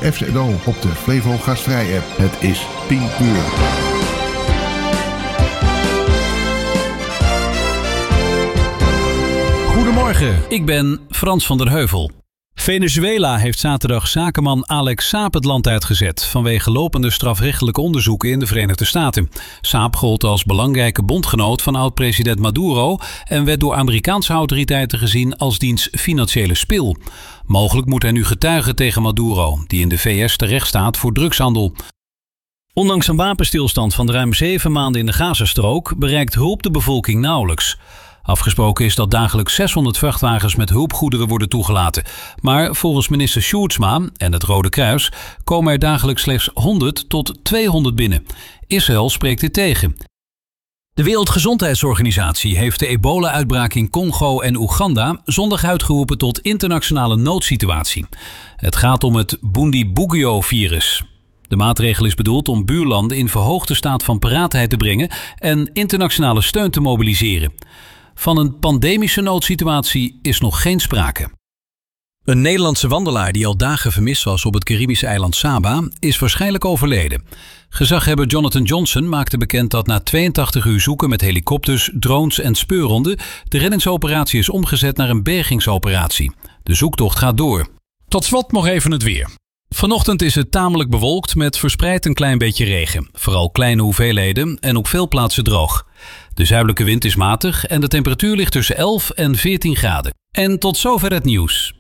de FZO op de Flevo Gastvrij app. Het is 10 uur. Goedemorgen, ik ben Frans van der Heuvel. Venezuela heeft zaterdag zakenman Alex Saab het land uitgezet vanwege lopende strafrechtelijke onderzoeken in de Verenigde Staten. Saab gold als belangrijke bondgenoot van oud-president Maduro en werd door Amerikaanse autoriteiten gezien als diens financiële spil. Mogelijk moet hij nu getuigen tegen Maduro, die in de VS terecht staat voor drugshandel. Ondanks een wapenstilstand van ruim 7 maanden in de Gazastrook bereikt hulp de bevolking nauwelijks. Afgesproken is dat dagelijks 600 vrachtwagens met hulpgoederen worden toegelaten. Maar volgens minister Sjoerdsma en het Rode Kruis komen er dagelijks slechts 100 tot 200 binnen. Israël spreekt dit tegen. De Wereldgezondheidsorganisatie heeft de ebola-uitbraak in Congo en Oeganda zondag uitgeroepen tot internationale noodsituatie. Het gaat om het Bundibugyo-virus. De maatregel is bedoeld om buurlanden in verhoogde staat van paraatheid te brengen en internationale steun te mobiliseren. Van een pandemische noodsituatie is nog geen sprake. Een Nederlandse wandelaar die al dagen vermist was op het Caribische eiland Saba is waarschijnlijk overleden. Gezaghebber Jonathan Johnson maakte bekend dat na 82 uur zoeken met helikopters, drones en speurhonden de reddingsoperatie is omgezet naar een bergingsoperatie. De zoektocht gaat door. Tot slot nog even het weer. Vanochtend is het tamelijk bewolkt met verspreid een klein beetje regen. Vooral kleine hoeveelheden en op veel plaatsen droog. De zuidelijke wind is matig en de temperatuur ligt tussen 11 en 14 graden. En tot zover het nieuws.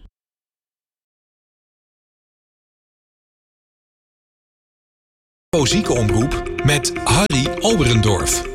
Ziekenomroep met Harry Oberendorf.